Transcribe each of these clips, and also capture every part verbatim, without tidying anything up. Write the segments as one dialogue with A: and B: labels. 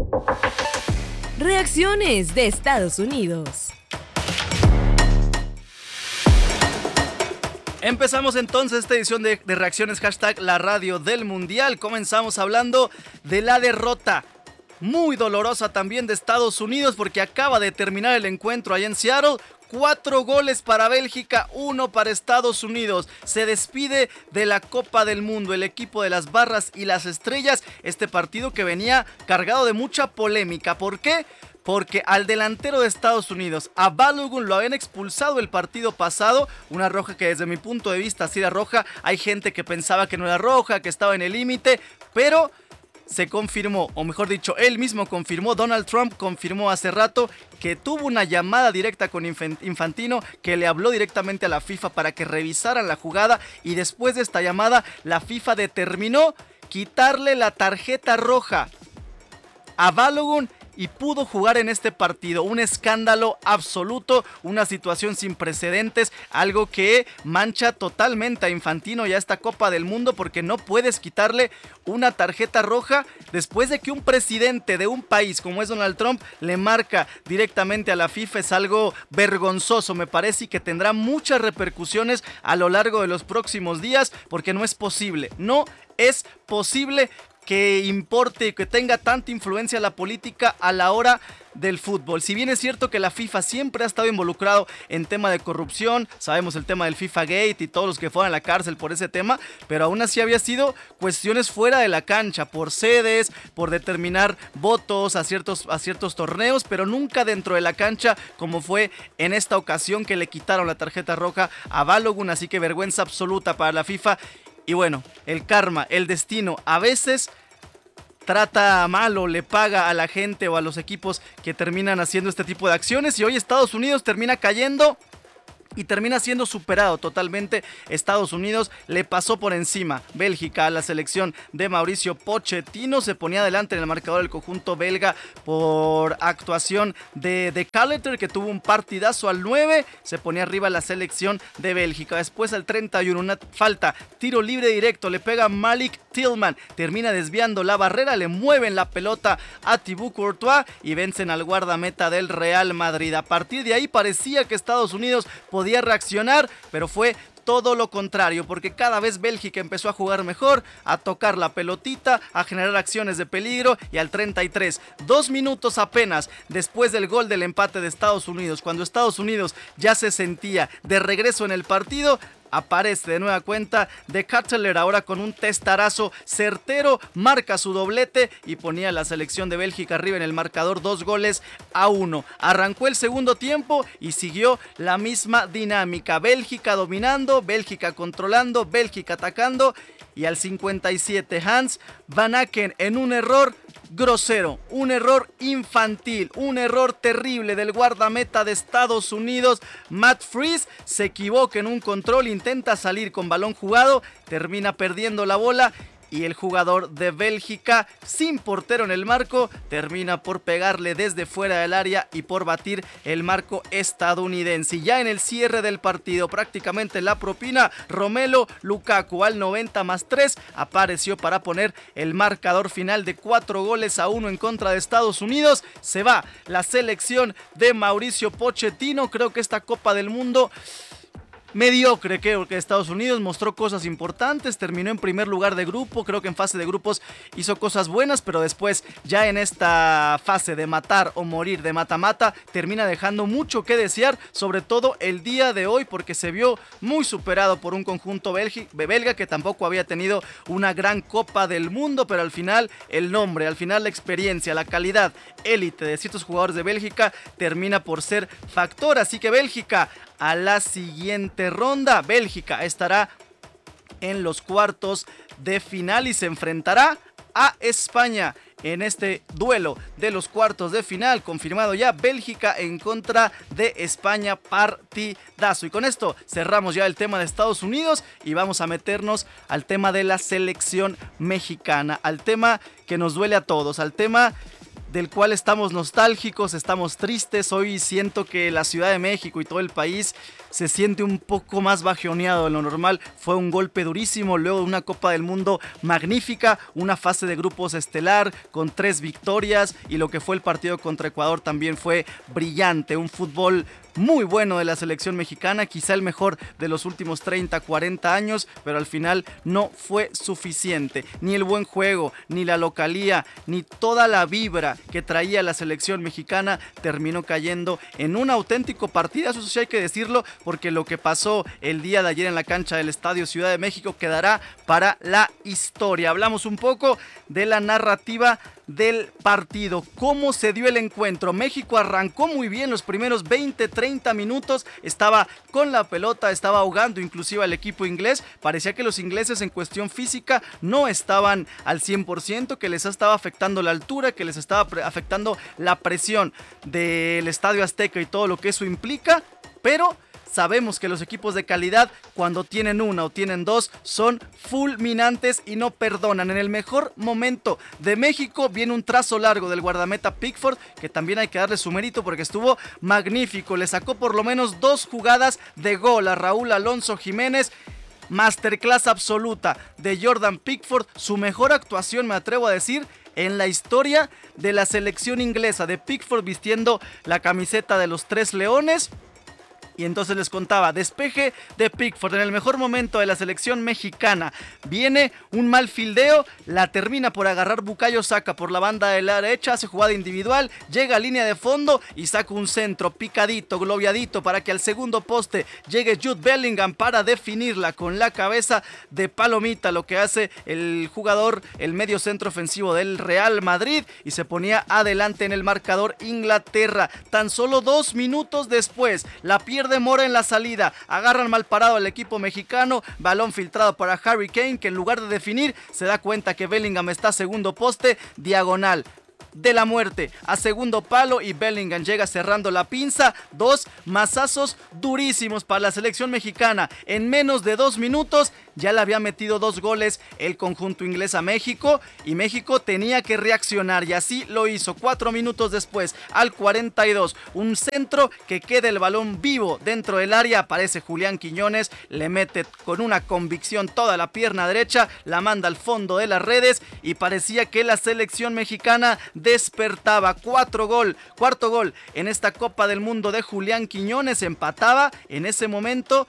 A: Reacciones de Estados Unidos.
B: Empezamos entonces esta edición de, de reacciones hashtag la radio del mundial. Comenzamos hablando de la derrota muy dolorosa también de Estados Unidos, porque acaba de terminar el encuentro allá en Seattle. Cuatro goles para Bélgica, uno para Estados Unidos. Se despide de la Copa del Mundo el equipo de las barras y las estrellas. Este partido que venía cargado de mucha polémica. ¿Por qué? Porque al delantero de Estados Unidos, a Balogun, lo habían expulsado el partido pasado. Una roja que desde mi punto de vista sí era roja. Hay gente que pensaba que no era roja, que estaba en el límite, pero se confirmó, o mejor dicho, él mismo confirmó, Donald Trump confirmó hace rato que tuvo una llamada directa con Infantino, que le habló directamente a la FIFA para que revisaran la jugada, y después de esta llamada la FIFA determinó quitarle la tarjeta roja a Balogun y pudo jugar en este partido. Un escándalo absoluto, una situación sin precedentes, algo que mancha totalmente a Infantino y a esta Copa del Mundo, porque no puedes quitarle una tarjeta roja después de que un presidente de un país como es Donald Trump le marca directamente a la FIFA. Es algo vergonzoso, me parece, y que tendrá muchas repercusiones a lo largo de los próximos días, porque no es posible, no es posible que importe y que tenga tanta influencia la política a la hora del fútbol. Si bien es cierto que la FIFA siempre ha estado involucrado en tema de corrupción, sabemos el tema del FIFA Gate y todos los que fueron a la cárcel por ese tema, pero aún así había sido cuestiones fuera de la cancha, por sedes, por determinar votos a ciertos, a ciertos torneos, pero nunca dentro de la cancha, como fue en esta ocasión que le quitaron la tarjeta roja a Balogun. Así que vergüenza absoluta para la FIFA. Y bueno, el karma, el destino, a veces trata mal o le paga a la gente o a los equipos que terminan haciendo este tipo de acciones, y hoy Estados Unidos termina cayendo y termina siendo superado totalmente. Estados Unidos le pasó por encima Bélgica a la selección de Mauricio Pochettino. Se ponía adelante en el marcador el conjunto belga por actuación de, de Calleter, que tuvo un partidazo al nueve. Se ponía arriba la selección de Bélgica. Después al treinta y uno, una falta, tiro libre directo, le pega Malik Tillman, termina desviando la barrera, le mueven la pelota a Thibaut Courtois y vencen al guardameta del Real Madrid. A partir de ahí parecía que Estados Unidos podía reaccionar, pero fue todo lo contrario, porque cada vez Bélgica empezó a jugar mejor, a tocar la pelotita, a generar acciones de peligro, y al treinta y tres, dos minutos apenas después del gol del empate de Estados Unidos, cuando Estados Unidos ya se sentía de regreso en el partido, aparece de nueva cuenta De Ketelaere, ahora con un testarazo certero, marca su doblete y ponía a la selección de Bélgica arriba en el marcador, dos goles a uno. Arrancó el segundo tiempo y siguió la misma dinámica. Bélgica dominando, Bélgica controlando, Bélgica atacando, y al cincuenta y siete Hans Van Aken, en un error grosero, un error infantil, un error terrible del guardameta de Estados Unidos, Matt Freese, se equivoca en un control, intenta salir con balón jugado, termina perdiendo la bola, y el jugador de Bélgica, sin portero en el marco, termina por pegarle desde fuera del área y por batir el marco estadounidense. Y ya en el cierre del partido, prácticamente la propina, Romelu Lukaku al noventa más tres apareció para poner el marcador final de cuatro goles a uno en contra de Estados Unidos. Se va la selección de Mauricio Pochettino. Creo que esta Copa del Mundo mediocre, creo que Estados Unidos mostró cosas importantes, terminó en primer lugar de grupo, creo que en fase de grupos hizo cosas buenas, pero después ya en esta fase de matar o morir, de mata-mata, termina dejando mucho que desear, sobre todo el día de hoy, porque se vio muy superado por un conjunto belgi- belga que tampoco había tenido una gran Copa del Mundo, pero al final el nombre, al final la experiencia, la calidad élite de ciertos jugadores de Bélgica termina por ser factor. Así que Bélgica a la siguiente ronda. Bélgica estará en los cuartos de final y se enfrentará a España en este duelo de los cuartos de final. Confirmado ya, Bélgica en contra de España, partidazo. Y con esto cerramos ya el tema de Estados Unidos y vamos a meternos al tema de la selección mexicana, al tema que nos duele a todos, al tema del cual estamos nostálgicos, estamos tristes. Hoy siento que la Ciudad de México y todo el país se siente un poco más bajoneado de lo normal. Fue un golpe durísimo luego de una Copa del Mundo magnífica, una fase de grupos estelar con tres victorias, y lo que fue el partido contra Ecuador también fue brillante, un fútbol muy bueno de la selección mexicana, quizá el mejor de los últimos treinta, cuarenta años, pero al final no fue suficiente. Ni el buen juego, ni la localía, ni toda la vibra que traía la selección mexicana terminó cayendo en un auténtico partidazo, eso sí hay que decirlo, porque lo que pasó el día de ayer en la cancha del Estadio Ciudad de México quedará para la historia. Hablamos un poco de la narrativa del partido, cómo se dio el encuentro. México arrancó muy bien los primeros veinte, treinta minutos, estaba con la pelota, estaba ahogando inclusive al equipo inglés. Parecía que los ingleses en cuestión física no estaban al cien por ciento, que les estaba afectando la altura, que les estaba afectando la presión del Estadio Azteca y todo lo que eso implica, pero sabemos que los equipos de calidad, cuando tienen una o tienen dos, son fulminantes y no perdonan. En el mejor momento de México viene un trazo largo del guardameta Pickford, que también hay que darle su mérito porque estuvo magnífico. Le sacó por lo menos dos jugadas de gol a Raúl Alonso Jiménez. Masterclass absoluta de Jordan Pickford, su mejor actuación, me atrevo a decir, en la historia de la selección inglesa, de Pickford vistiendo la camiseta de los Tres Leones. Y entonces les contaba, despeje de Pickford en el mejor momento de la selección mexicana. Viene un mal fildeo, la termina por agarrar Bukayo Saka por la banda de la derecha, hace jugada individual, llega a línea de fondo y saca un centro picadito, globiadito para que al segundo poste llegue Jude Bellingham para definirla con la cabeza de palomita, lo que hace el jugador, el medio centro ofensivo del Real Madrid, y se ponía adelante en el marcador Inglaterra. Tan solo dos minutos después, la pierde Mora en la salida, agarran mal parado al equipo mexicano, balón filtrado para Harry Kane, que en lugar de definir se da cuenta que Bellingham está a segundo poste, diagonal de la muerte a segundo palo, y Bellingham llega cerrando la pinza. Dos mazazos durísimos para la selección mexicana. En menos de dos minutos ya le había metido dos goles el conjunto inglés a México, y México tenía que reaccionar, y así lo hizo. Cuatro minutos después, al cuarenta y dos, un centro que queda el balón vivo dentro del área, aparece Julián Quiñones, le mete con una convicción toda la pierna derecha, la manda al fondo de las redes, y parecía que la selección mexicana despertaba. Cuatro gol, cuarto gol en esta Copa del Mundo de Julián Quiñones. Empataba en ese momento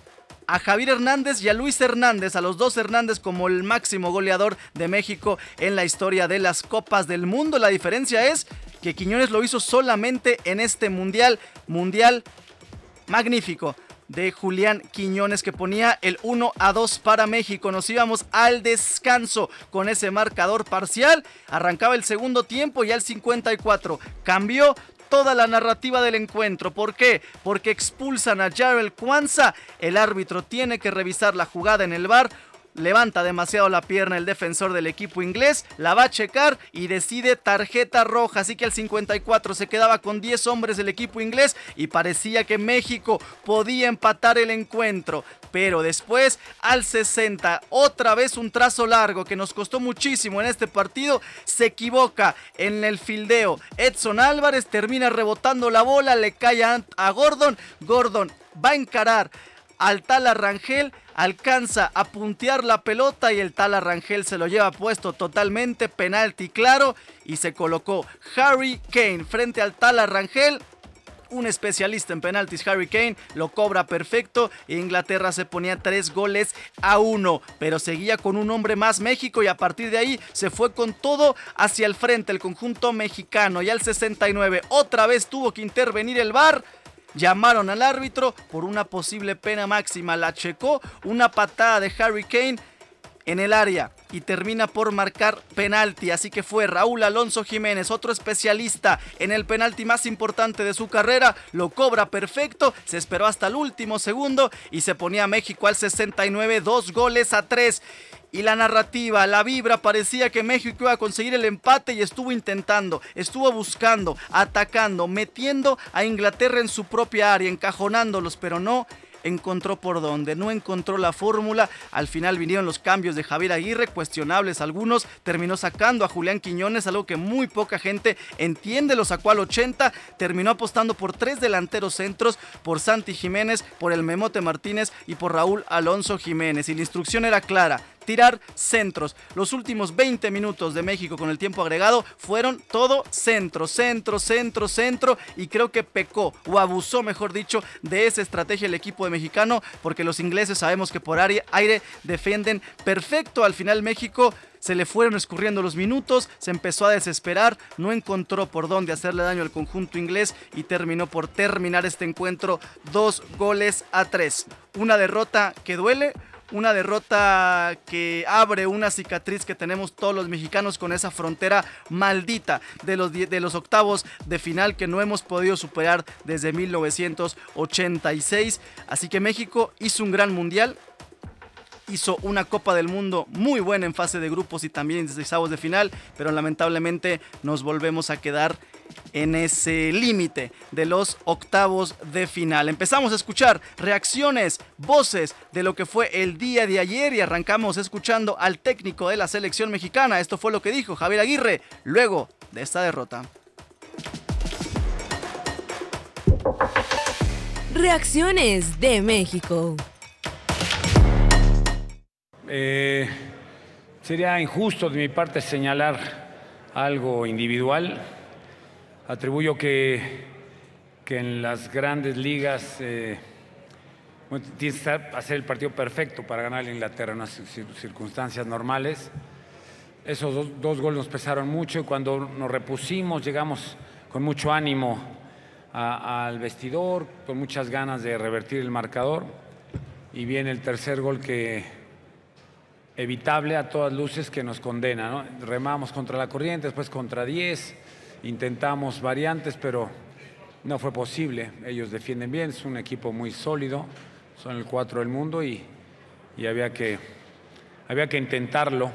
B: a Javier Hernández y a Luis Hernández, a los dos Hernández como el máximo goleador de México en la historia de las Copas del Mundo. La diferencia es que Quiñones lo hizo solamente en este mundial, mundial magnífico de Julián Quiñones, que ponía el uno a dos para México. Nos íbamos al descanso con ese marcador parcial. Arrancaba el segundo tiempo y al cincuenta y cuatro cambió toda la narrativa del encuentro. ¿Por qué? Porque expulsan a Jarell Quansah. El árbitro tiene que revisar la jugada en el V A R. Levanta demasiado la pierna el defensor del equipo inglés, la va a checar y decide tarjeta roja. Así que al cincuenta y cuatro se quedaba con diez hombres del equipo inglés y parecía que México podía empatar el encuentro. Pero después, al sesenta, otra vez un trazo largo que nos costó muchísimo en este partido. Se equivoca en el fildeo Edson Álvarez, termina rebotando la bola, le cae a, a Gordon. Gordon va a encarar al Tala Rangel, alcanza a puntear la pelota y el Tala Rangel se lo lleva puesto totalmente, penalti claro, y se colocó Harry Kane frente al Tala Rangel. Un especialista en penaltis, Harry Kane, lo cobra perfecto e Inglaterra se ponía tres goles a uno, pero seguía con un hombre más México, y a partir de ahí se fue con todo hacia el frente el conjunto mexicano. Y al sesenta y nueve otra vez tuvo que intervenir el V A R. Llamaron al árbitro por una posible pena máxima, la checó, una patada de Harry Kane en el área y termina por marcar penalti. Así que fue Raúl Alonso Jiménez, otro especialista en el penalti más importante de su carrera, lo cobra perfecto, se esperó hasta el último segundo y se ponía México al sesenta y nueve, dos goles a tres. Y la narrativa, la vibra, parecía que México iba a conseguir el empate y estuvo intentando, estuvo buscando, atacando, metiendo a Inglaterra en su propia área, encajonándolos, pero no. encontró por dónde, no encontró la fórmula. Al final vinieron los cambios de Javier Aguirre, cuestionables algunos, terminó sacando a Julián Quiñones, algo que muy poca gente entiende, lo sacó al ochenta, terminó apostando por tres delanteros centros, por Santi Jiménez, por el Memote Martínez y por Raúl Alonso Jiménez, y la instrucción era clara: tirar centros. Los últimos veinte minutos de México con el tiempo agregado fueron todo centro, centro, centro, centro, y creo que pecó o abusó, mejor dicho, de esa estrategia el equipo de mexicano, porque los ingleses sabemos que por aire, aire defienden perfecto. Al final México se le fueron escurriendo los minutos, se empezó a desesperar, no encontró por dónde hacerle daño al conjunto inglés y terminó por terminar este encuentro dos goles a tres. Una derrota que duele, una derrota que abre una cicatriz que tenemos todos los mexicanos con esa frontera maldita de los, de los octavos de final que no hemos podido superar desde mil novecientos ochenta y seis. Así que México hizo un gran mundial, hizo una Copa del Mundo muy buena en fase de grupos y también en seisavos de final, pero lamentablemente nos volvemos a quedar en ese límite de los octavos de final. Empezamos a escuchar reacciones, voces de lo que fue el día de ayer y arrancamos escuchando al técnico de la selección mexicana. Esto fue lo que dijo Javier Aguirre luego de esta derrota.
A: Reacciones de México.
C: Eh, sería injusto de mi parte señalar algo individual. Atribuyo que, que en las grandes ligas eh, bueno, tienes que hacer el partido perfecto para ganar a Inglaterra en unas circunstancias normales. Esos dos, dos goles nos pesaron mucho y cuando nos repusimos llegamos con mucho ánimo a, al vestidor, con muchas ganas de revertir el marcador, y viene el tercer gol que evitable a todas luces, que nos condena, ¿no? Remamos contra la corriente, después contra diez. Intentamos variantes, pero no fue posible. Ellos defienden bien, es un equipo muy sólido, son el cuatro del mundo y, y había que, había que intentarlo.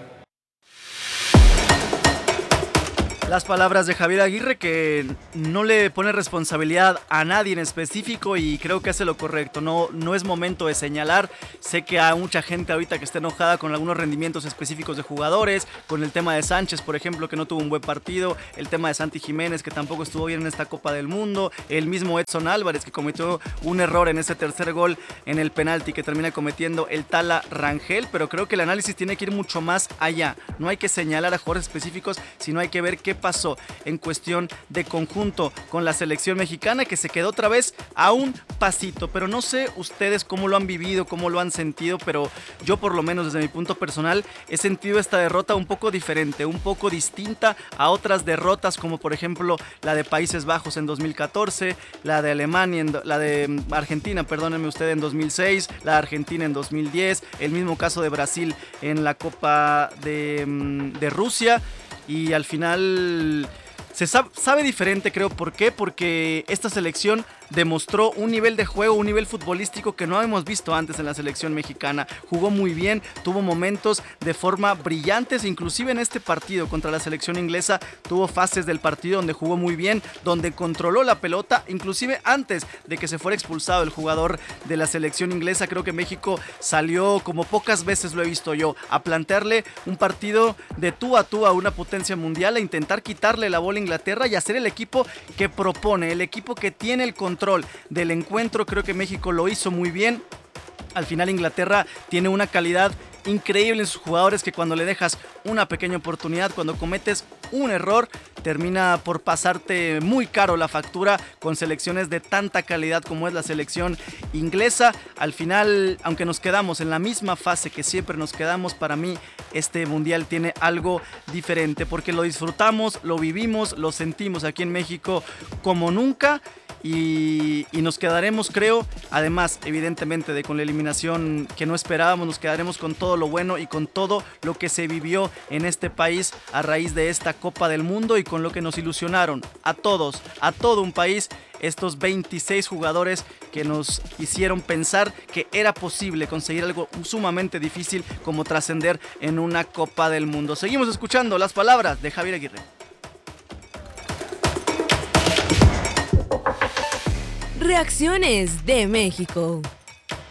B: Las palabras de Javier Aguirre, que no le pone responsabilidad a nadie en específico y creo que hace lo correcto. No, no es momento de señalar. Sé que hay mucha gente ahorita que está enojada con algunos rendimientos específicos de jugadores, con el tema de Sánchez, por ejemplo, que no tuvo un buen partido, el tema de Santi Jiménez, que tampoco estuvo bien en esta Copa del Mundo, el mismo Edson Álvarez, que cometió un error en ese tercer gol en el penalti que termina cometiendo el Tala Rangel, pero creo que el análisis tiene que ir mucho más allá. No hay que señalar a jugadores específicos, sino hay que ver qué pasó en cuestión de conjunto con la selección mexicana, que se quedó otra vez a un pasito. Pero no sé ustedes cómo lo han vivido, cómo lo han sentido, pero yo por lo menos desde mi punto personal he sentido esta derrota un poco diferente, un poco distinta a otras derrotas, como por ejemplo la de Países Bajos en dos mil catorce, la de Alemania, en, la de Argentina, perdónenme usted, en dos mil seis, la de Argentina en dos mil diez, el mismo caso de Brasil en la Copa de, de Rusia. Y al final se sabe, sabe diferente, creo. ¿Por qué? Porque esta selección demostró un nivel de juego, un nivel futbolístico que no hemos visto antes en la selección mexicana. Jugó muy bien, tuvo momentos de forma brillantes, inclusive en este partido contra la selección inglesa tuvo fases del partido donde jugó muy bien, donde controló la pelota, inclusive antes de que se fuera expulsado el jugador de la selección inglesa. Creo que México salió, como pocas veces lo he visto yo, a plantearle un partido de tú a tú a una potencia mundial, a intentar quitarle la bola a Inglaterra y hacer el equipo que propone, el equipo que tiene el control control del encuentro. Creo que México lo hizo muy bien. Al final Inglaterra tiene una calidad increíble en sus jugadores, que cuando le dejas una pequeña oportunidad, cuando cometes un error, termina por pasarte muy caro la factura con selecciones de tanta calidad como es la selección inglesa. Al final, aunque nos quedamos en la misma fase que siempre nos quedamos, para mí este mundial tiene algo diferente, porque lo disfrutamos, lo vivimos, lo sentimos aquí en México como nunca. Y, y nos quedaremos, creo, además evidentemente de con la eliminación que no esperábamos, nos quedaremos con todo lo bueno y con todo lo que se vivió en este país a raíz de esta Copa del Mundo, y con lo que nos ilusionaron a todos, a todo un país, estos veintiséis jugadores que nos hicieron pensar que era posible conseguir algo sumamente difícil como trascender en una Copa del Mundo. Seguimos escuchando las palabras de Javier Aguirre.
A: Reacciones de México.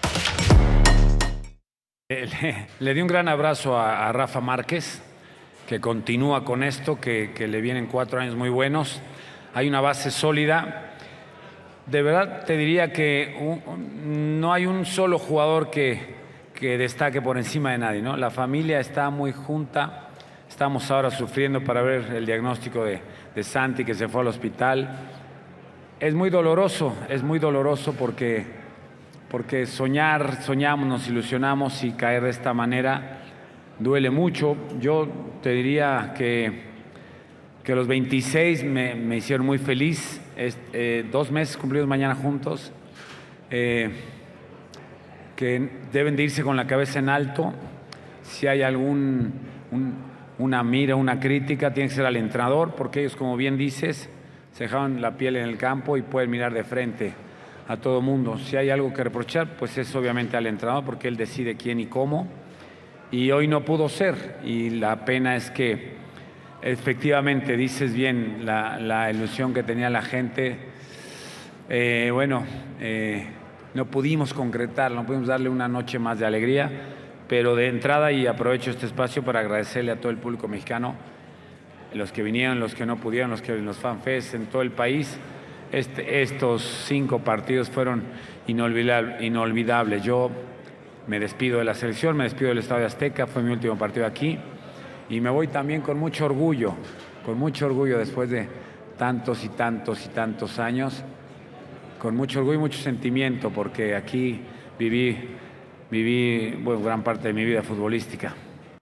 C: Le, le di un gran abrazo a, a Rafa Márquez, que continúa con esto, que, que le vienen cuatro años muy buenos. Hay una base sólida. De verdad te diría que un, no hay un solo jugador que, que destaque por encima de nadie, ¿no? La familia está muy junta. Estamos ahora sufriendo para ver el diagnóstico de, de Santi, que se fue al hospital. Es muy doloroso, es muy doloroso porque, porque soñar, soñamos, nos ilusionamos y caer de esta manera duele mucho. Yo te diría que, que los veintiséis me, me hicieron muy feliz. Es, eh, dos meses cumplidos mañana juntos, eh, que deben de irse con la cabeza en alto. Si hay algún un, una mira, una crítica, tiene que ser al entrenador, porque ellos, como bien dices, se dejaron la piel en el campo y pueden mirar de frente a todo mundo. Si hay algo que reprochar, pues es obviamente al entrenador, porque él decide quién y cómo. Y hoy no pudo ser, y la pena es que efectivamente dices bien la, la ilusión que tenía la gente. Eh, bueno, eh, no pudimos concretar, no pudimos darle una noche más de alegría, pero de entrada, y aprovecho este espacio para agradecerle a todo el público mexicano, los que vinieron, los que no pudieron, los que en los fanfests en todo el país. Este, estos cinco partidos fueron inolvidables, inolvidables. Yo me despido de la selección, me despido del Estadio Azteca, fue mi último partido aquí, y me voy también con mucho orgullo, con mucho orgullo después de tantos y tantos y tantos años, con mucho orgullo y mucho sentimiento, porque aquí viví, viví bueno, gran parte de mi vida futbolística.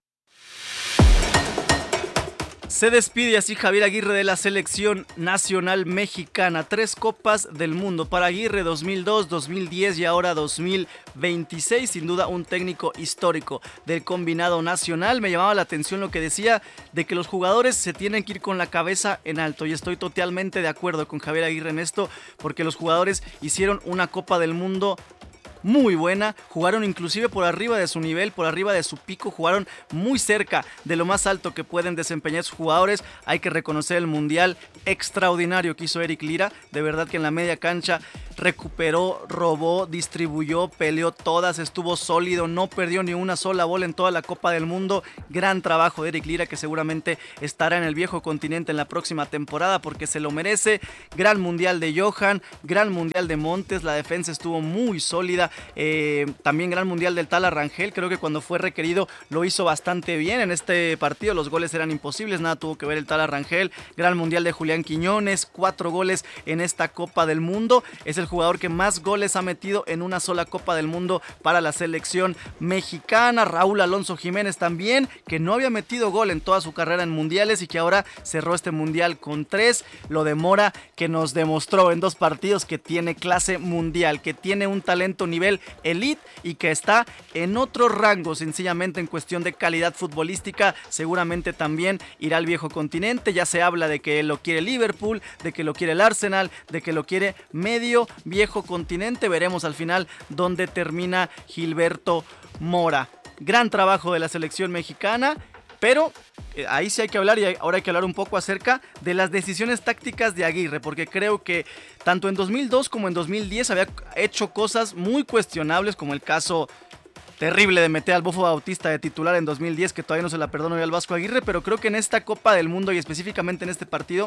B: Se despide así Javier Aguirre de la selección nacional mexicana. Tres copas del mundo para Aguirre, dos mil dos, dos mil diez y ahora dos mil veintiséis. Sin duda un técnico histórico del combinado nacional. Me llamaba la atención lo que decía de que los jugadores se tienen que ir con la cabeza en alto. Y estoy totalmente de acuerdo con Javier Aguirre en esto, porque los jugadores hicieron una Copa del Mundo muy buena, jugaron inclusive por arriba de su nivel, por arriba de su pico, jugaron muy cerca de lo más alto que pueden desempeñar sus jugadores. Hay que reconocer el mundial extraordinario que hizo Eric Lira, de verdad que en la media cancha recuperó, robó, distribuyó, peleó todas, estuvo sólido, no perdió ni una sola bola en toda la Copa del Mundo. Gran trabajo de Eric Lira, que seguramente estará en el viejo continente en la próxima temporada porque se lo merece. Gran mundial de Johan, gran mundial de Montes, la defensa estuvo muy sólida. Eh, también gran mundial del Tala Rangel, creo que cuando fue requerido lo hizo bastante bien en este partido, los goles eran imposibles, nada tuvo que ver el Tala Rangel. Gran mundial de Julián Quiñones, cuatro goles en esta Copa del Mundo, es el jugador que más goles ha metido en una sola Copa del Mundo para la selección mexicana. Raúl Alonso Jiménez también, que no había metido gol en toda su carrera en mundiales y que ahora cerró este mundial con tres. Lo de Mora, que nos demostró en dos partidos que tiene clase mundial, que tiene un talento nivel elite y que está en otro rango, sencillamente en cuestión de calidad futbolística. Seguramente también irá al viejo continente. Ya se habla de que lo quiere Liverpool, de que lo quiere el Arsenal, de que lo quiere medio viejo continente. Veremos al final dónde termina Gilberto Mora. Gran trabajo de la selección mexicana, pero eh, ahí sí hay que hablar, y ahora hay que hablar un poco acerca de las decisiones tácticas de Aguirre, porque creo que tanto en dos mil dos como en dos mil diez había hecho cosas muy cuestionables, como el caso terrible de meter al Bofo Bautista de titular en dos mil diez, que todavía no se la perdono al Vasco Aguirre, pero creo que en esta Copa del Mundo y específicamente en este partido,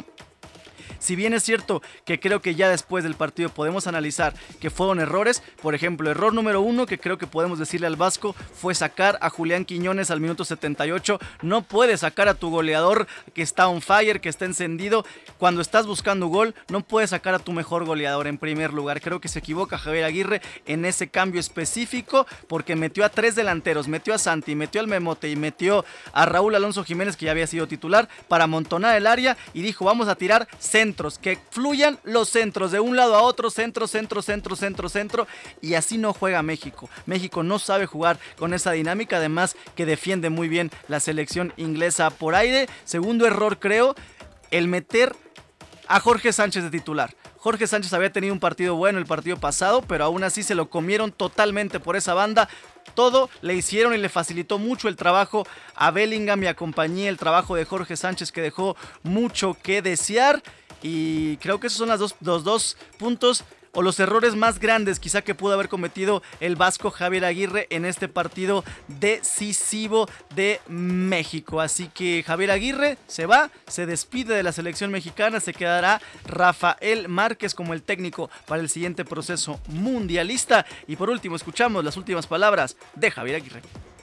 B: si bien es cierto que creo que ya después del partido podemos analizar que fueron errores, por ejemplo, error número uno que creo que podemos decirle al Vasco fue sacar a Julián Quiñones al minuto setenta y ocho. No puedes sacar a tu goleador que está on fire, que está encendido. Cuando estás buscando gol, no puedes sacar a tu mejor goleador en primer lugar. Creo que se equivoca Javier Aguirre en ese cambio específico, porque metió a tres delanteros, metió a Santi, metió al Memote y metió a Raúl Alonso Jiménez, que ya había sido titular, para amontonar el área, y dijo: vamos a tirar centros, que fluyan los centros de un lado a otro, centro, centro, centro, centro, centro, y así no juega México. México no sabe jugar con esa dinámica, además que defiende muy bien la selección inglesa por aire. Segundo error, creo, el meter a Jorge Sánchez de titular. Jorge Sánchez había tenido un partido bueno el partido pasado, pero aún así se lo comieron totalmente por esa banda. Todo le hicieron y le facilitó mucho el trabajo a Bellingham y a compañía, el trabajo de Jorge Sánchez, que dejó mucho que desear. Y creo que esos son las dos, los dos puntos o los errores más grandes quizá que pudo haber cometido el vasco Javier Aguirre en este partido decisivo de México. Así que Javier Aguirre se va, se despide de la selección mexicana, se quedará Rafael Márquez como el técnico para el siguiente proceso mundialista. Y por último, escuchamos las últimas palabras de Javier Aguirre.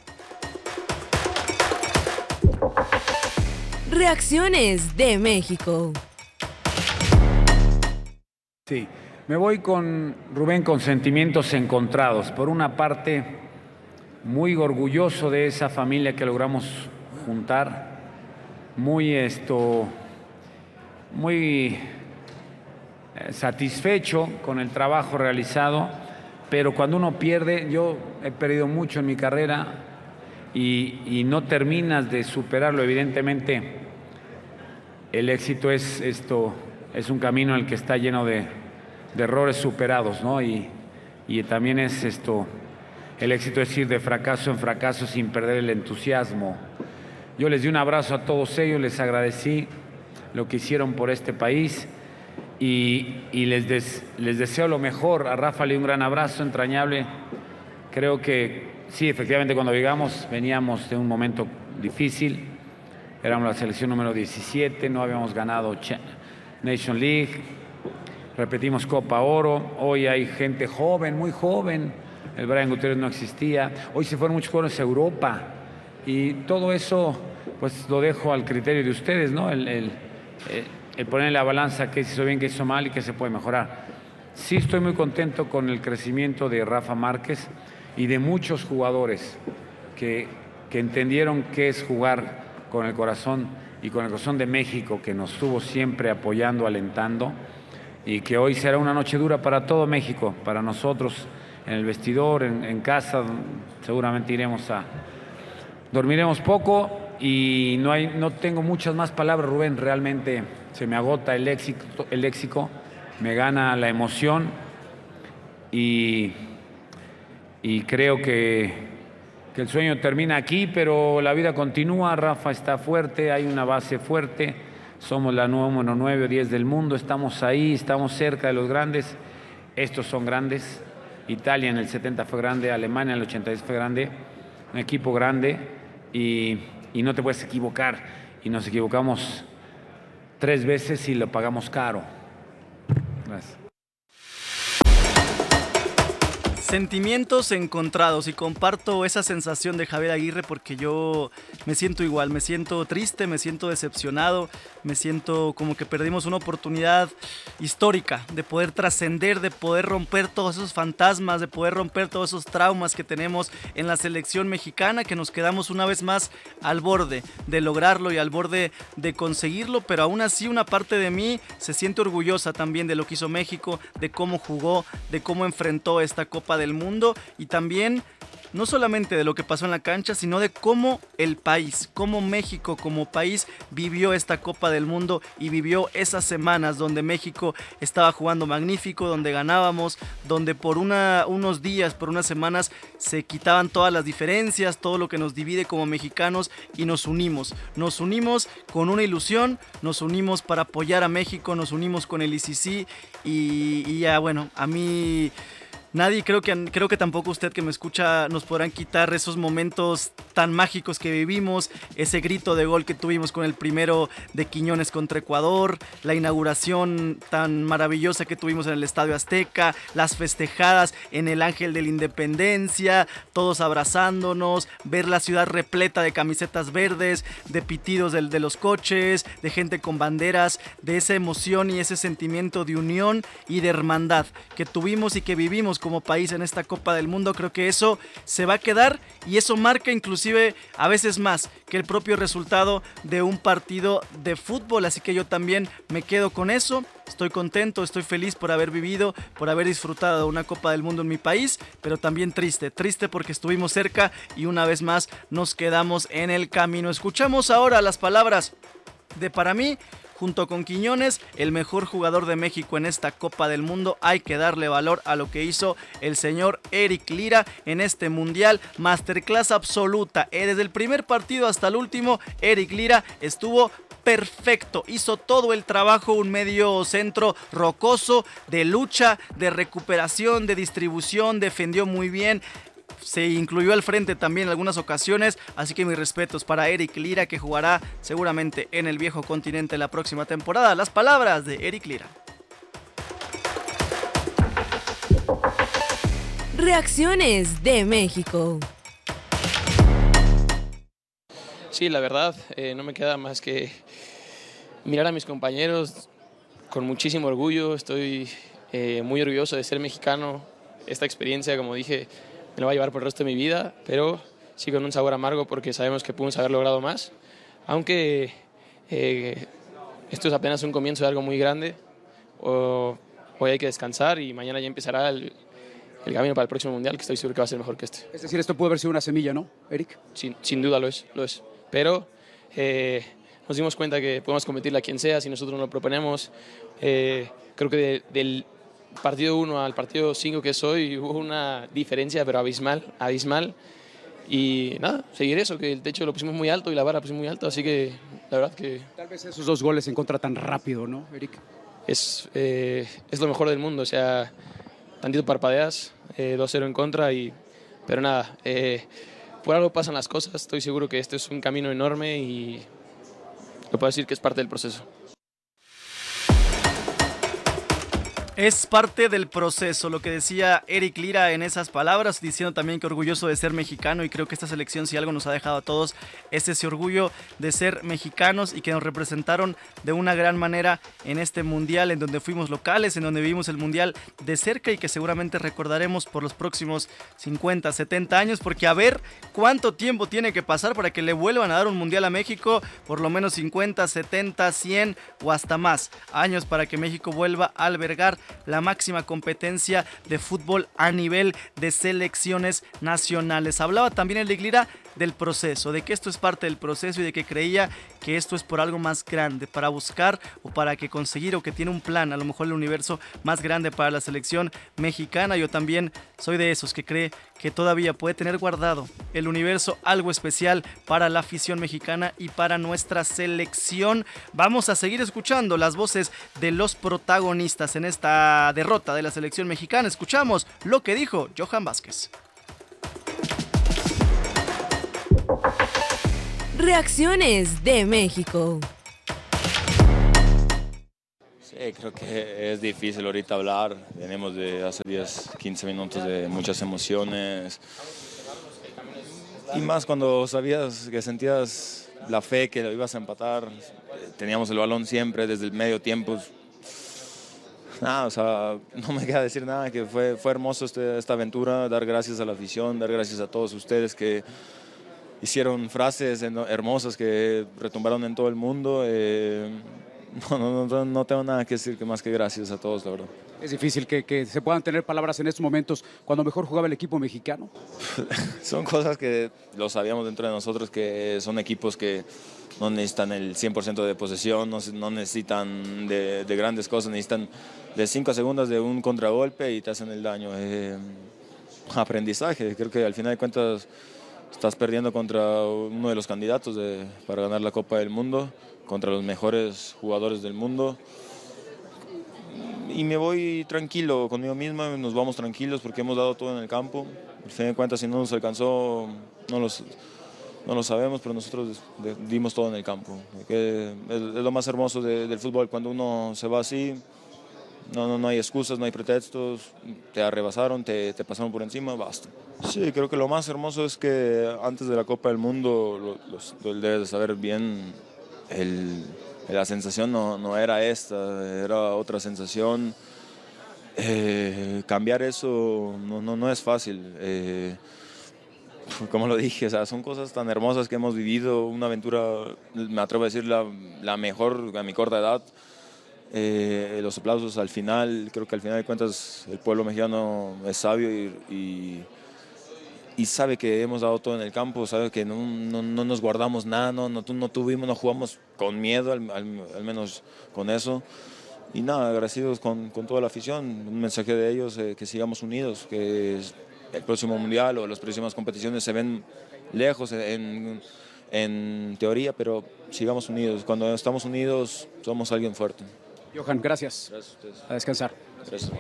A: Reacciones de México.
C: Sí, me voy con Rubén con sentimientos encontrados. Por una parte, muy orgulloso de esa familia que logramos juntar, muy esto, muy eh, satisfecho con el trabajo realizado, pero cuando uno pierde, yo he perdido mucho en mi carrera y, y no terminas de superarlo, evidentemente el éxito es esto. Es un camino en el que está lleno de, de errores superados, ¿no? Y, y también es esto, el éxito es ir de fracaso en fracaso sin perder el entusiasmo. Yo les di un abrazo a todos ellos, les agradecí lo que hicieron por este país y, y les, des, les deseo lo mejor. A Rafa le di un gran abrazo entrañable. Creo que sí, efectivamente cuando llegamos veníamos de un momento difícil, éramos la selección número diecisiete, no habíamos ganado Nation League, repetimos Copa Oro, hoy hay gente joven, muy joven, el Brian Gutiérrez no existía, hoy se fueron muchos jóvenes a Europa y todo eso pues lo dejo al criterio de ustedes, ¿no? El, el, el poner en la balanza qué se hizo bien, qué se hizo mal y qué se puede mejorar. Sí estoy muy contento con el crecimiento de Rafa Márquez y de muchos jugadores que, que entendieron qué es jugar con el corazón y con el corazón de México, que nos estuvo siempre apoyando, alentando, y que hoy será una noche dura para todo México, para nosotros, en el vestidor, en, en casa, seguramente iremos a... dormiremos poco y no, hay, no tengo muchas más palabras, Rubén, realmente se me agota el léxico, el léxico, me gana la emoción y, y creo que... que el sueño termina aquí, pero la vida continúa. Rafa está fuerte, hay una base fuerte, somos la número nueve o diez del mundo, estamos ahí, estamos cerca de los grandes, estos son grandes, Italia en el setenta fue grande, Alemania en el ochenta y seis fue grande, un equipo grande y, y no te puedes equivocar, y nos equivocamos tres veces y lo pagamos caro. Gracias.
B: Sentimientos encontrados, y comparto esa sensación de Javier Aguirre porque yo me siento igual, me siento triste, me siento decepcionado, me siento como que perdimos una oportunidad histórica de poder trascender, de poder romper todos esos fantasmas, de poder romper todos esos traumas que tenemos en la selección mexicana, que nos quedamos una vez más al borde de lograrlo y al borde de conseguirlo, pero aún así una parte de mí se siente orgullosa también de lo que hizo México, de cómo jugó, de cómo enfrentó esta Copa del Mundo y también no solamente de lo que pasó en la cancha, sino de cómo el país, cómo México como país vivió esta Copa del Mundo y vivió esas semanas donde México estaba jugando magnífico, donde ganábamos, donde por una, unos días, por unas semanas se quitaban todas las diferencias, todo lo que nos divide como mexicanos y nos unimos. Nos unimos con una ilusión, nos unimos para apoyar a México, nos unimos con el I C C y, y ya bueno, a mí... Nadie, creo que, creo que tampoco usted que me escucha nos podrán quitar esos momentos tan mágicos que vivimos, ese grito de gol que tuvimos con el primero de Quiñones contra Ecuador, la inauguración tan maravillosa que tuvimos en el Estadio Azteca, las festejadas en el Ángel de la Independencia, todos abrazándonos, ver la ciudad repleta de camisetas verdes, de pitidos de, de los coches, de gente con banderas, de esa emoción y ese sentimiento de unión y de hermandad que tuvimos y que vivimos como país en esta Copa del Mundo. Creo que eso se va a quedar y eso marca inclusive a veces más que el propio resultado de un partido de fútbol, así que yo también me quedo con eso. Estoy contento, estoy feliz por haber vivido, por haber disfrutado de una Copa del Mundo en mi país, pero también triste, triste porque estuvimos cerca y una vez más nos quedamos en el camino. Escuchamos ahora las palabras de, para mí, junto con Quiñones, el mejor jugador de México en esta Copa del Mundo. Hay que darle valor a lo que hizo el señor Eric Lira en este Mundial. Masterclass absoluta. Desde el primer partido hasta el último, Eric Lira estuvo perfecto, hizo todo el trabajo, un medio centro rocoso, de lucha, de recuperación, de distribución, defendió muy bien. Se incluyó al frente también en algunas ocasiones, así que mis respetos para Eric Lira, que jugará seguramente en el viejo continente la próxima temporada. Las palabras de Eric Lira.
A: Reacciones de México.
D: Sí, la verdad, eh, no me queda más que mirar a mis compañeros con muchísimo orgullo. Estoy eh, muy orgulloso de ser mexicano. Esta experiencia, como dije, me la va a llevar por el resto de mi vida, pero sí con un sabor amargo porque sabemos que pudimos haber logrado más. Aunque eh, esto es apenas un comienzo de algo muy grande, o, hoy hay que descansar y mañana ya empezará el, el camino para el próximo Mundial, que estoy seguro que va a ser mejor que este.
E: Es decir, esto puede haber sido una semilla, ¿no, Eric?
D: Sin, sin duda lo es, lo es. Pero eh, nos dimos cuenta que podemos competirle a quien sea si nosotros nos lo proponemos. Eh, creo que de, del partido uno al partido cinco que es hoy hubo una diferencia, pero abismal, abismal. Y nada, seguir eso, que el techo lo pusimos muy alto y la vara la pusimos muy alto, así que la verdad que...
E: Tal vez esos dos goles en contra tan rápido, ¿no, Eric?
D: Es, eh, es lo mejor del mundo, o sea, tantito parpadeas, eh, dos cero en contra, y, pero nada, eh, por algo pasan las cosas. Estoy seguro que este es un camino enorme y lo puedo decir que es parte del proceso.
B: Es parte del proceso, lo que decía Eric Lira en esas palabras, diciendo también que orgulloso de ser mexicano, y creo que esta selección, si algo nos ha dejado a todos, es ese orgullo de ser mexicanos y que nos representaron de una gran manera en este mundial, en donde fuimos locales, en donde vivimos el mundial de cerca y que seguramente recordaremos por los próximos cincuenta, setenta años, porque a ver cuánto tiempo tiene que pasar para que le vuelvan a dar un mundial a México, por lo menos cincuenta, setenta, cien o hasta más años para que México vuelva a albergar la máxima competencia de fútbol a nivel de selecciones nacionales. Hablaba también el Lira del proceso, de que esto es parte del proceso y de que creía que esto es por algo más grande, para buscar o para que conseguir, o que tiene un plan, a lo mejor el universo más grande para la selección mexicana. Yo también soy de esos que cree que todavía puede tener guardado el universo algo especial para la afición mexicana y para nuestra selección. Vamos a seguir escuchando las voces de los protagonistas en esta derrota de la selección mexicana. Escuchamos lo que dijo Johan Vázquez.
A: Reacciones de México.
F: Sí, creo que es difícil ahorita hablar. Venimos de hace diez, quince minutos de muchas emociones. Y más cuando sabías que sentías la fe que lo ibas a empatar. Teníamos el balón siempre desde el medio tiempo. Nada, o sea, no me queda decir nada, que fue, fue hermoso este, esta aventura. Dar gracias a la afición, dar gracias a todos ustedes que hicieron frases hermosas que retumbaron en todo el mundo. Eh, no, no, no, no tengo nada que decir que más que gracias a todos, la verdad.
E: Es difícil que, que se puedan tener palabras en estos momentos cuando mejor jugaba el equipo mexicano.
F: Son cosas que lo sabíamos dentro de nosotros, que son equipos que no necesitan el cien por ciento de posesión, no, no necesitan de, de grandes cosas, necesitan de cinco segundos de un contragolpe y te hacen el daño. Eh, aprendizaje, creo que al final de cuentas estás perdiendo contra uno de los candidatos de, para ganar la Copa del Mundo, contra los mejores jugadores del mundo. Y me voy tranquilo conmigo misma, nos vamos tranquilos porque hemos dado todo en el campo. Al fin de cuentas, si no nos alcanzó, no, los, no lo sabemos, pero nosotros dimos todo en el campo. Que es, es lo más hermoso de, del fútbol, cuando uno se va así. No, no, no hay excusas, no hay pretextos, te arrebasaron, te, te pasaron por encima, basta. Sí, creo que lo más hermoso es que antes de la Copa del Mundo, los, los, debes de saber bien, el, la sensación no, no era esta, era otra sensación. Eh, cambiar eso no, no, no es fácil. Eh, como lo dije, o sea, son cosas tan hermosas que hemos vivido, una aventura, me atrevo a decir, la, la mejor a mi corta edad. Eh, los aplausos al final, creo que al final de cuentas el pueblo mexicano es sabio y, y, y sabe que hemos dado todo en el campo, sabe que no, no, no nos guardamos nada, no, no, no tuvimos, no jugamos con miedo, al, al, al menos con eso. Y nada, agradecidos con, con toda la afición, un mensaje de ellos, eh, que sigamos unidos, que el próximo mundial o las próximas competiciones se ven lejos en, en teoría, pero sigamos unidos. Cuando estamos unidos somos alguien fuerte.
E: Johan, gracias.
F: Gracias a ustedes.
E: A descansar.
F: Gracias.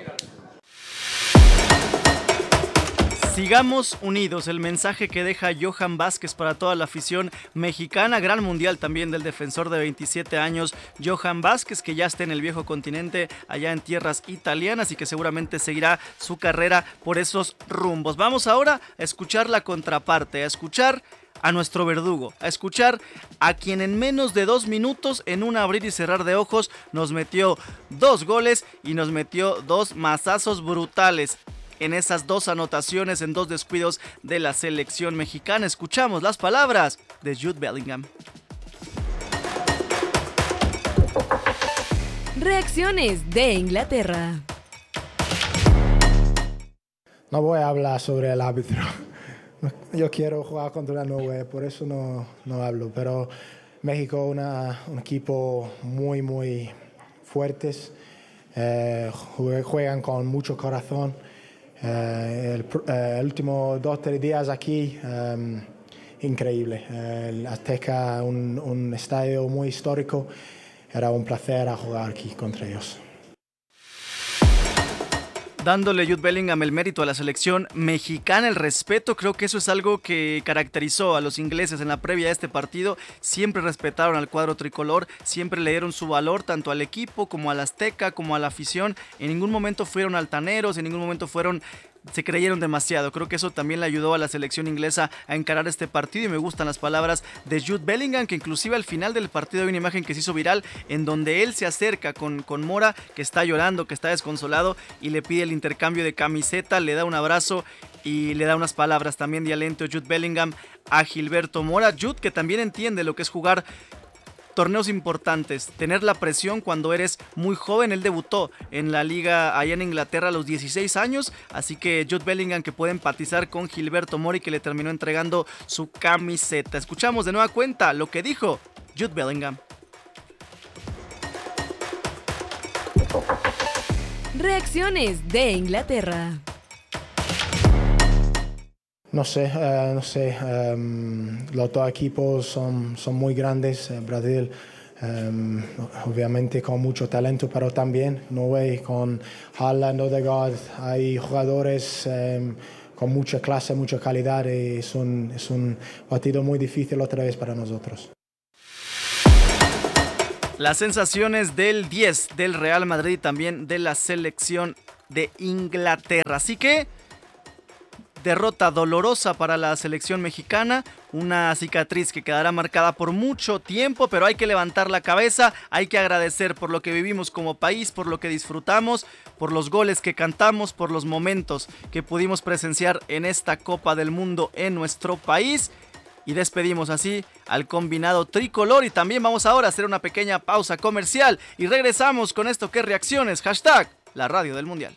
B: Sigamos unidos, el mensaje que deja Johan Vázquez para toda la afición mexicana. Gran mundial también del defensor de veintisiete años, Johan Vázquez, que ya está en el viejo continente, allá en tierras italianas, y que seguramente seguirá su carrera por esos rumbos. Vamos ahora a escuchar la contraparte, a escuchar a nuestro verdugo, a escuchar a quien en menos de dos minutos, en un abrir y cerrar de ojos, nos metió dos goles y nos metió dos mazazos brutales en esas dos anotaciones, en dos descuidos de la selección mexicana. Escuchamos las palabras de Jude Bellingham.
A: Reacciones de Inglaterra.
G: No voy a hablar sobre el árbitro. Yo quiero jugar contra Noruega, por eso no, no hablo. Pero México es un equipo muy, muy fuertes. Eh, juegan con mucho corazón. Eh, el, eh, el último dos o tres días aquí, um, increíble. Eh, el Azteca, un, un estadio muy histórico. Era un placer a jugar aquí contra ellos.
B: Dándole Jude Bellingham el mérito a la selección mexicana, el respeto, creo que eso es algo que caracterizó a los ingleses en la previa de este partido. Siempre respetaron al cuadro tricolor, siempre le dieron su valor tanto al equipo como al Azteca, como a la afición. En ningún momento fueron altaneros, en ningún momento fueron... se creyeron demasiado. Creo que eso también le ayudó a la selección inglesa a encarar este partido, y me gustan las palabras de Jude Bellingham, que inclusive al final del partido hay una imagen que se hizo viral en donde él se acerca con, con Mora, que está llorando, que está desconsolado, y le pide el intercambio de camiseta, le da un abrazo y le da unas palabras también de aliento Jude Bellingham a Gilberto Mora. Jude, que también entiende lo que es jugar torneos importantes, tener la presión cuando eres muy joven. Él debutó en la liga allá en Inglaterra a los dieciséis años, así que Jude Bellingham, que puede empatizar con Gilberto Mora, que le terminó entregando su camiseta. Escuchamos de nueva cuenta lo que dijo Jude Bellingham.
A: Reacciones de Inglaterra.
G: No sé, uh, no sé. Um, los dos equipos son, son muy grandes. Uh, Brasil, um, obviamente con mucho talento, pero también Noruega con Haaland, Odegaard. Hay jugadores um, con mucha clase, mucha calidad, y es un, es un partido muy difícil otra vez para nosotros.
B: Las sensaciones del diez del Real Madrid y también de la selección de Inglaterra. Así que derrota dolorosa para la selección mexicana, una cicatriz que quedará marcada por mucho tiempo, pero hay que levantar la cabeza, hay que agradecer por lo que vivimos como país, por lo que disfrutamos, por los goles que cantamos, por los momentos que pudimos presenciar en esta Copa del Mundo en nuestro país. Y despedimos así al combinado tricolor, y también vamos ahora a hacer una pequeña pausa comercial y regresamos con esto que es Reacciones, hashtag la radio del mundial.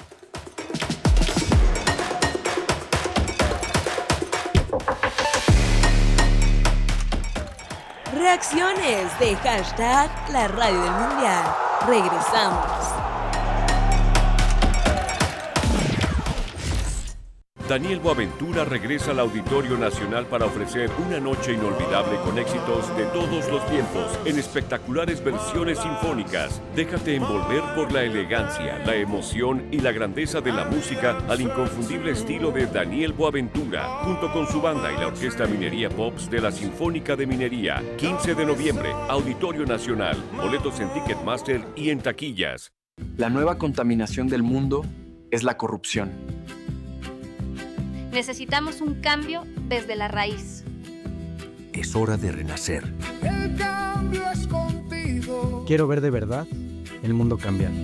A: Reacciones de hashtag la radio del mundial. Regresamos.
H: Daniel Boaventura regresa al Auditorio Nacional para ofrecer una noche inolvidable con éxitos de todos los tiempos en espectaculares versiones sinfónicas. Déjate envolver por la elegancia, la emoción y la grandeza de la música al inconfundible estilo de Daniel Boaventura, junto con su banda y la Orquesta Minería Pops de la Sinfónica de Minería. quince de noviembre, Auditorio Nacional. Boletos en Ticketmaster y en taquillas.
I: La nueva contaminación del mundo es la corrupción.
J: Necesitamos un cambio desde la raíz.
K: Es hora de renacer.
L: El cambio es contigo.
M: Quiero ver de verdad el mundo cambiar.